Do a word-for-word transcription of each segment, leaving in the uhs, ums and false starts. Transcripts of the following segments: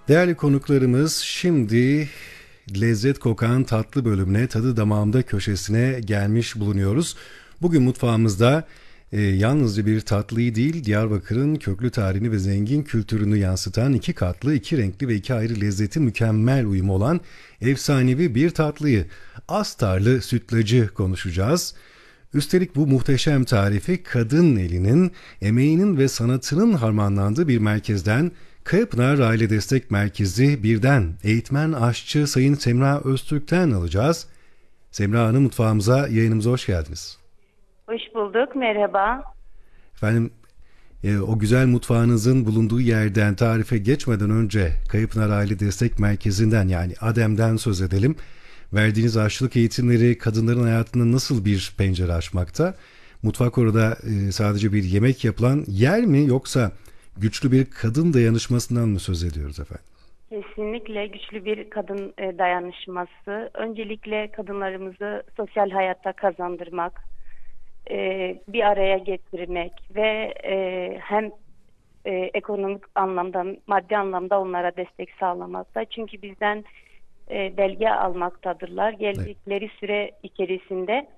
Değerli konuklarımız, şimdi lezzet kokan tatlı bölümüne, tadı damağımda köşesine gelmiş bulunuyoruz. Bugün mutfağımızda e, yalnızca bir tatlıyı değil, Diyarbakır'ın köklü tarihini ve zengin kültürünü yansıtan iki katlı, iki renkli ve iki ayrı lezzetin mükemmel uyumu olan efsanevi bir tatlıyı, astarlı sütlacı konuşacağız. Üstelik bu muhteşem tarifi kadın elinin, emeğinin ve sanatının harmanlandığı bir merkezden, Kayapınar Aile Destek Merkezi birden eğitmen aşçı Sayın Semra Öztürk'ten alacağız. Semra Hanım, mutfağımıza, yayınımıza hoş geldiniz. Hoş bulduk, merhaba. Efendim, e, o güzel mutfağınızın bulunduğu yerden tarife geçmeden önce Kayapınar Aile Destek Merkezi'nden, yani ADEM'den söz edelim. Verdiğiniz aşçılık eğitimleri kadınların hayatında nasıl bir pencere açmakta? Mutfak orada e, sadece bir yemek yapılan yer mi, yoksa güçlü bir kadın dayanışmasından mı söz ediyoruz efendim? Kesinlikle güçlü bir kadın e, dayanışması. Öncelikle kadınlarımızı sosyal hayatta kazandırmak, e, bir araya getirmek ve e, hem e, ekonomik anlamda, maddi anlamda onlara destek sağlamakta. Çünkü bizden e, belge almaktadırlar. Evet. Geldikleri süre içerisinde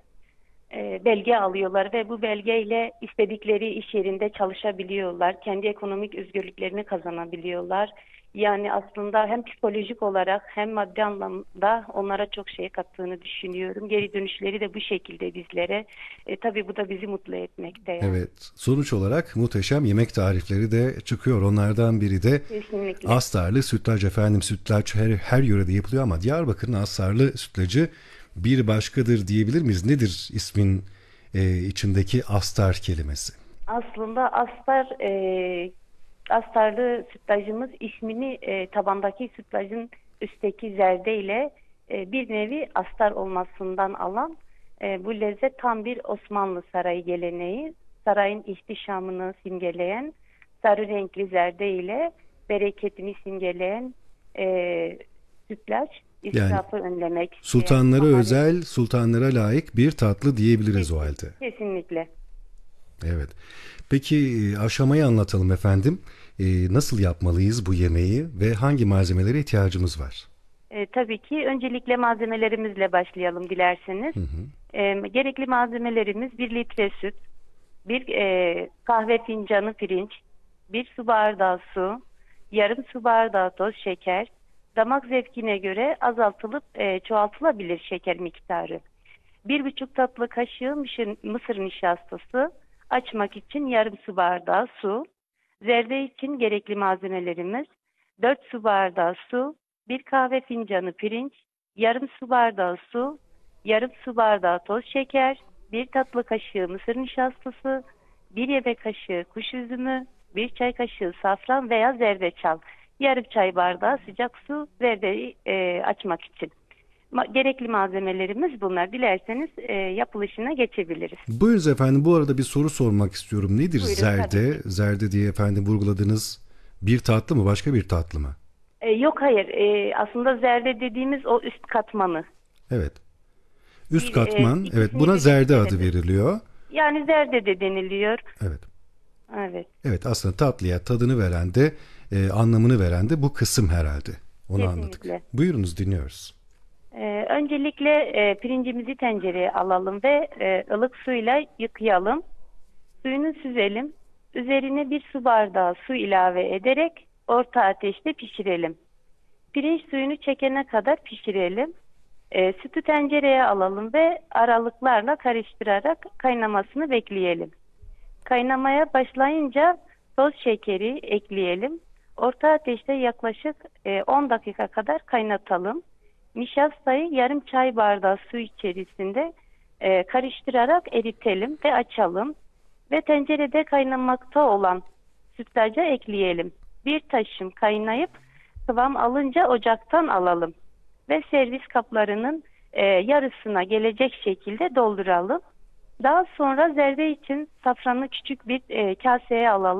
e, belge alıyorlar ve bu belgeyle istedikleri iş yerinde çalışabiliyorlar. Kendi ekonomik özgürlüklerini kazanabiliyorlar. Yani aslında hem psikolojik olarak hem maddi anlamda onlara çok şey kattığını düşünüyorum. Geri dönüşleri de bu şekilde bizlere. E, tabii bu da bizi mutlu etmekte. Yani. Evet, sonuç olarak muhteşem yemek tarifleri de çıkıyor. Onlardan biri de Kesinlikle. astarlı sütlaç efendim. Sütlaç her, her yörede yapılıyor ama Diyarbakır'ın astarlı sütlacı bir başkadır diyebilir miyiz? Nedir ismin e, içindeki astar kelimesi? Aslında astar e, astarlı sütlacımız ismini e, tabandaki sütlacın üstteki zerde ile e, bir nevi astar olmasından alan e, bu lezzet tam bir Osmanlı sarayı geleneği. Sarayın ihtişamını simgeleyen sarı renkli zerde ile bereketini simgeleyen e, sütlaç. Yani İsrafı önlemek. sultanlara e, özel, sultanlara layık bir tatlı diyebiliriz o halde. Kesinlikle. Evet. Peki e, aşamayı anlatalım efendim. E, nasıl yapmalıyız bu yemeği ve hangi malzemelere ihtiyacımız var? E, tabii ki öncelikle malzemelerimizle başlayalım dilerseniz. Hı hı. E, gerekli malzemelerimiz bir litre süt, bir e, kahve fincanı pirinç, bir su bardağı su, yarım su bardağı toz şeker, damak zevkine göre azaltılıp e, çoğaltılabilir şeker miktarı. Bir buçuk tatlı kaşığı mısır, mısır nişastası, açmak için yarım su bardağı su, zerde için gerekli malzemelerimiz dört su bardağı su, bir kahve fincanı pirinç, yarım su bardağı su, yarım su bardağı toz şeker, bir tatlı kaşığı mısır nişastası, bir yemek kaşığı kuş üzümü, bir çay kaşığı safran veya zerdeçal, yarım çay bardağı sıcak su zerdeyi e, açmak için. Ma- gerekli malzemelerimiz bunlar. Dilerseniz e, yapılışına geçebiliriz. Buyurunuz efendim. Bu arada bir soru sormak istiyorum. Nedir Buyurun tabii zerde? ki. Zerde diye efendim vurguladığınız bir tatlı mı? Başka bir tatlı mı? E, yok hayır. E, aslında zerde dediğimiz o üst katmanı. Evet. Üst Bir, e, katman. Evet. ikisini Buna zerde birlikte adı de. veriliyor. Yani zerde de deniliyor. Evet. Evet. Evet, aslında tatlıya tadını veren de e, anlamını veren de bu kısım herhalde. Onu anladık. Kesinlikle. Buyurunuz, dinliyoruz. E, öncelikle e, pirincimizi tencereye alalım ve e, ılık suyla yıkayalım. Suyunu süzelim. Üzerine bir su bardağı su ilave ederek orta ateşte pişirelim. Pirinç suyunu çekene kadar pişirelim. E, sütü tencereye alalım ve aralıklarla karıştırarak kaynamasını bekleyelim. Kaynamaya başlayınca toz şekeri ekleyelim. Orta ateşte yaklaşık e, on dakika kadar kaynatalım. Nişastayı yarım çay bardağı su içerisinde e, karıştırarak eritelim ve açalım. Ve tencerede kaynamakta olan sütlaca ekleyelim. Bir taşım kaynayıp kıvam alınca ocaktan alalım. Ve servis kaplarının e, yarısına gelecek şekilde dolduralım. Daha sonra zerde için safranı küçük bir e, kaseye alalım.